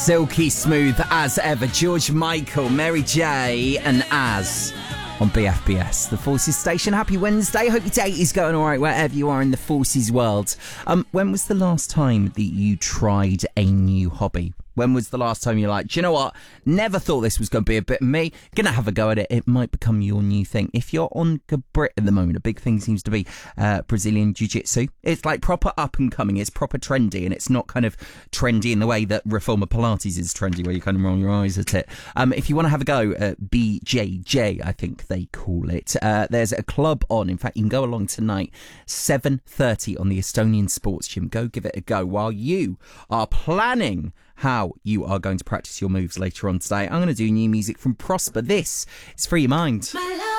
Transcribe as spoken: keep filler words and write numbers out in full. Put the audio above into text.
Silky smooth as ever. George Michael, Mary J and Az on B F B S, the Forces station. Happy Wednesday. Hope your day is going all right wherever you are in the Forces world. Um, when was the last time that you tried a new hobby? When was the last time you're like, do you know what? Never thought this was going to be a bit of me. Gonna have a go at it. It might become your new thing. If you're on Brit at the moment, a big thing seems to be uh, Brazilian Jiu-Jitsu. It's like proper up and coming. It's proper trendy, and it's not kind of trendy in the way that Reformer Pilates is trendy, where you kind of roll your eyes at it. Um, if you want to have a go at B J J, I think they call it, uh, there's a club on. In fact, you can go along tonight, seven thirty on the Estonian Sports Gym. Go give it a go while you are planning how you are going to practice your moves later on today. I'm going to do new music from Prosper. This is Free Your Mind.